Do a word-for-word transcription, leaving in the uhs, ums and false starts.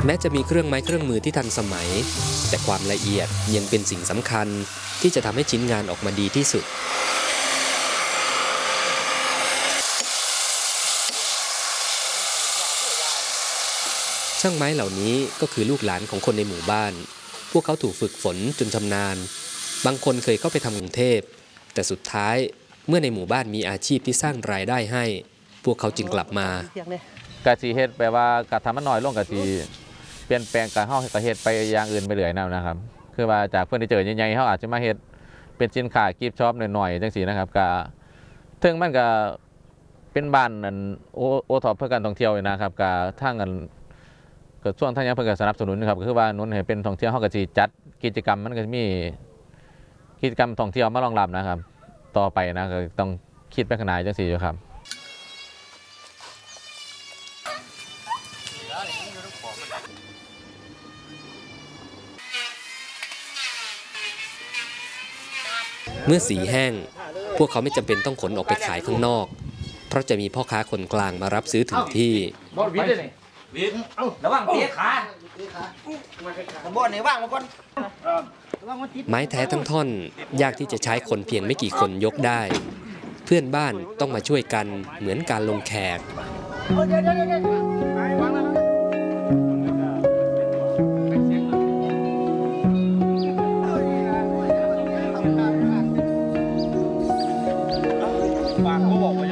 แม้จะมีเครื่องไม้เครื่องมือที่ทันสมัยแต่ความละเอียดยังเป็นสิ่งสำคัญที่จะทำให้ชิ้นงานออกมาดีที่สุดช่างไม้เหล่านี้ก็คือลูกหลานของคนในหมู่บ้านพวกเขาถูกฝึกฝนจนชำนาญบางคนเคยเข้าไปทำกรุงเทพแต่สุดท้ายเมื่อในหมู่บ้านมีอาชีพที่สร้างรายได้ให้พวกเขาจึงกลับมากะจีเฮ็ดแปลว่ากะทำมันน้อยลงกะจีเปลี่ยนแปลงการเข้ากะเฮ็ดไปอย่างอื่นไปเรื่อยนะครับคือว่าจากเพื่อนที่เจอใหญ่ๆเขาอาจจะมาเฮ็ดเป็นสินค้ากิฟต์ช็อปหน่อยๆจังสีนะครับกะถึงมันก็เป็นบ้านนั่นโอโอท็อปเพื่อการท่องเที่ยวนะครับกะทางกันก็ช่วงทางยังเพื่อการสนับสนุนนะครับก็คือว่านุ่นให้เป็นท่องเที่ยวเขากะจีจัดกิจกรรมมันก็มีกิจกรรมท่องเที่ยวมารองรับนะครับต่อไปนะก็ต้องคิดไปขนาดจังสีอยู่ครับเมื่อสีแห้งพวกเขาไม่จำเป็นต้องขนออกไปขายข้างนอกเพราะจะมีพ่อค้าคนกลางมารับซื้อถึงที่ระวังเตี้ยขาบ่อไหนว่างมาก่อนไม้แท้ทั้งท่อนยากที่จะใช้คนเพียงไม่กี่คนยกได้เพื่อนบ้านต้องมาช่วยกันเหมือนการลงแขกบางเขาบอกว่า